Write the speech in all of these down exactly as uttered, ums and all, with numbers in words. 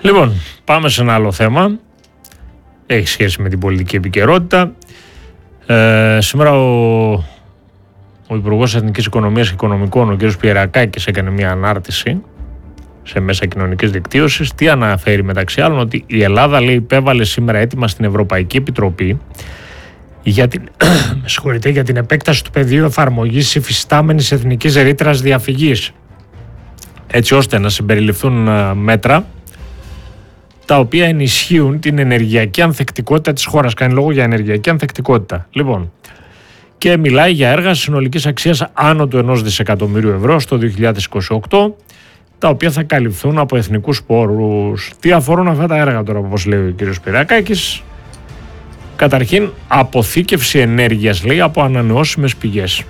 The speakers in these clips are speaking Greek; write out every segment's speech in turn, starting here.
Λοιπόν, πάμε σε ένα άλλο θέμα. Έχει σχέση με την πολιτική επικαιρότητα. Ε, σήμερα ο, ο Υπουργός Εθνικής Οικονομίας και Οικονομικών, ο κ. Πιερακάκης, έκανε μια ανάρτηση σε μέσα κοινωνικής δικτύωσης. Τι αναφέρει μεταξύ άλλων? Ότι η Ελλάδα, λέει, υπέβαλε σήμερα έτοιμα στην Ευρωπαϊκή Επιτροπή για την, με συγχωρείτε, για την επέκταση του πεδίου εφαρμογής υφιστάμενης εθνικής ρήτρας διαφυγής, έτσι ώστε να συμπεριληφθούν μέτρα τα οποία ενισχύουν την ενεργειακή ανθεκτικότητα της χώρας. Κάνει λόγο για ενεργειακή ανθεκτικότητα. Λοιπόν, και μιλάει για έργα συνολικής αξίας άνω του ενός δισεκατομμυρίου ευρώ στο δύο χιλιάδες είκοσι οκτώ, τα οποία θα καλυφθούν από εθνικούς πόρους. Τι αφορούν αυτά τα έργα τώρα, όπως λέει ο κ. Πιερακάκης? Καταρχήν, αποθήκευση ενέργειας, λέει, από ανανεώσιμες πηγές.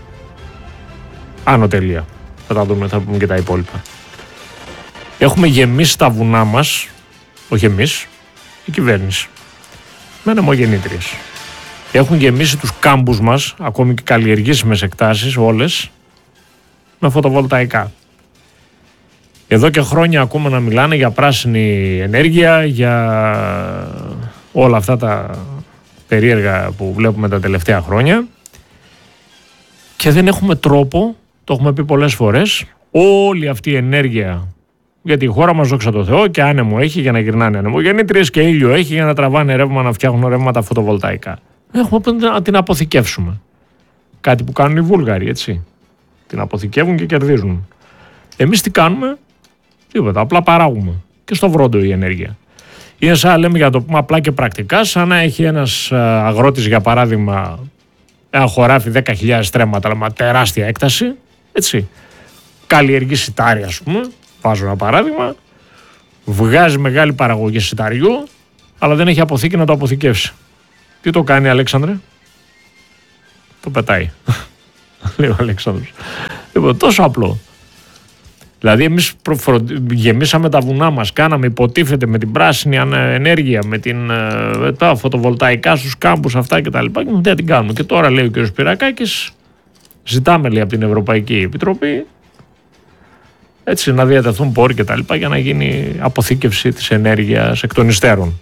Άνω τελεία. Θα τα δούμε, θα πούμε και τα υπόλοιπα. Έχουμε γεμίσει τα βουνά μας, όχι εμείς, η κυβέρνηση, με ανεμογεννήτριες. Έχουν γεμίσει τους κάμπους μας, ακόμη και καλλιεργήσιμες εκτάσεις, όλες, με φωτοβολταϊκά. Εδώ και χρόνια ακούμε να μιλάνε για πράσινη ενέργεια, για όλα αυτά τα περίεργα που βλέπουμε τα τελευταία χρόνια, και δεν έχουμε τρόπο, το έχουμε πει πολλές φορές, όλη αυτή η ενέργεια, γιατί η χώρα μας, δόξα τω Θεώ, και άνεμο έχει για να γυρνάνε ανεμογεννήτριες και ήλιο έχει για να τραβάνε ρεύμα, να φτιάχνουν ρεύματα φωτοβολταϊκά. Έχουμε να την αποθηκεύσουμε. Κάτι που κάνουν οι Βούλγαροι, έτσι. Την αποθηκεύουν και κερδίζουν. Εμείς τι κάνουμε? Τίποτα, απλά παράγουμε. Και στο βρόντο η ενέργεια. Είναι σαν να λέμε, για να το πούμε απλά και πρακτικά, σαν να έχει ένας αγρότης, για παράδειγμα, ένα χωράφι δέκα χιλιάδες στρέμματα, αλλά με τεράστια έκταση, έτσι. Καλλιεργεί σιτάρι, ας πούμε, βάζω ένα παράδειγμα, βγάζει μεγάλη παραγωγή σιταριού, αλλά δεν έχει αποθήκη να το αποθηκεύσει. Τι το κάνει, Αλέξανδρε? Το πετάει. Λέει ο Αλέξανδρος. Λοιπόν, τόσο απλό. Δηλαδή, εμείς γεμίσαμε τα βουνά μας, κάναμε, υποτίθεται, με την πράσινη ενέργεια, με, την, με τα φωτοβολταϊκά στους κάμπους αυτά κτλ. Και δεν την κάνουμε. Και τώρα, λέει ο κ. Πιερακάκης, ζητάμε, λέει, από την Ευρωπαϊκή Επιτροπή, έτσι, να διατεθούν πόροι κτλ. Για να γίνει αποθήκευση της ενέργειας εκ των υστέρων.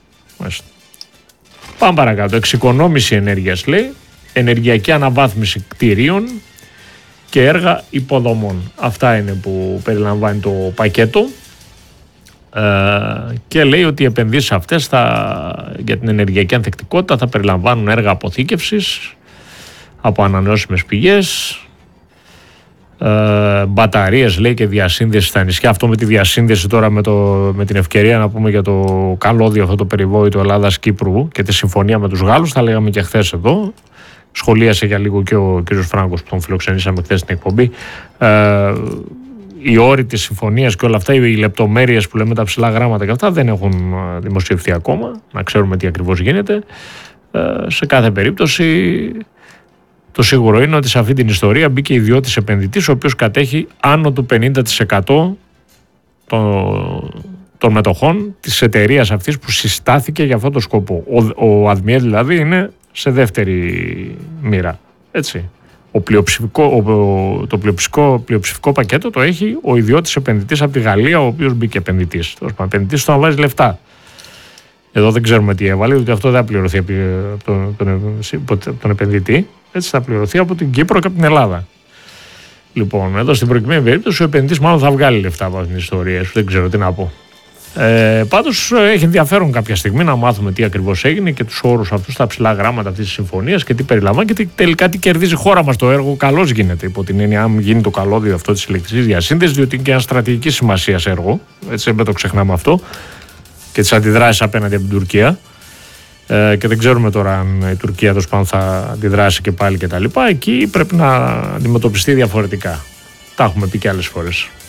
Πάμε παρακάτω. Εξοικονόμηση ενέργειας, λέει, ενεργειακή αναβάθμιση κτηρίων και έργα υποδομών. Αυτά είναι που περιλαμβάνει το πακέτο, ε, και λέει ότι οι επενδύσεις αυτές θα, για την ενεργειακή ανθεκτικότητα, θα περιλαμβάνουν έργα αποθήκευσης από ανανεώσιμες πηγές, ε, μπαταρίες, λέει, και διασύνδεση στα νησιά. Αυτό με τη διασύνδεση τώρα, με, το, με την ευκαιρία να πούμε για το καλώδιο αυτό το περιβόητο Ελλάδας-Κύπρου και τη συμφωνία με τους Γάλλους, τα λέγαμε και χθες εδώ. Σχολίασε για λίγο και ο κ. Φράγκος που τον φιλοξενήσαμε χθες στην εκπομπή. Ε, οι όροι της συμφωνίας και όλα αυτά, οι λεπτομέρειες που λέμε, τα ψηλά γράμματα και αυτά, δεν έχουν δημοσιευθεί ακόμα, να ξέρουμε τι ακριβώς γίνεται. Ε, σε κάθε περίπτωση, το σίγουρο είναι ότι σε αυτή την ιστορία μπήκε ιδιώτης επενδυτής, ο οποίος κατέχει άνω του πενήντα τοις εκατό των, των μετοχών της εταιρείας αυτής που συστάθηκε για αυτό το σκοπό. Ο, ο ΑΔΜΙΕ δηλαδή είναι σε δεύτερη μοίρα. Έτσι. Ο πλειοψηφικό, ο, το πλειοψηφικό, πλειοψηφικό πακέτο το έχει ο ιδιώτης επενδυτής από τη Γαλλία, ο οποίος μπήκε επενδυτής. Ο επενδυτής το να βάζει λεφτά. Εδώ δεν ξέρουμε τι έβαλε, διότι αυτό δεν θα πληρωθεί από τον, τον, τον επενδυτή. Έτσι, θα πληρωθεί από την Κύπρο και από την Ελλάδα. Λοιπόν, εδώ στην προκειμένη περίπτωση ο επενδυτής μάλλον θα βγάλει λεφτά από αυτήν την ιστορία. Δεν ξέρω τι να πω. Ε, πάντως έχει ενδιαφέρον κάποια στιγμή να μάθουμε τι ακριβώς έγινε και τους όρους αυτούς, τα ψηλά γράμματα αυτής της συμφωνίας και τι περιλαμβάνει και τι, τελικά τι κερδίζει η χώρα μας. Το έργο καλώς γίνεται, υπό την έννοια, αν γίνει το καλώδιο αυτό της ηλεκτρικής διασύνδεσης, διότι είναι και ένα στρατηγική σημασίας έργο. Έτσι, δεν το ξεχνάμε αυτό. Και τις αντιδράσεις απέναντι από την Τουρκία. Ε, και δεν ξέρουμε τώρα αν η Τουρκία τόσο πάνω θα αντιδράσει και πάλι κτλ. Εκεί πρέπει να αντιμετωπιστεί διαφορετικά. Τα έχουμε πει και άλλες φορές.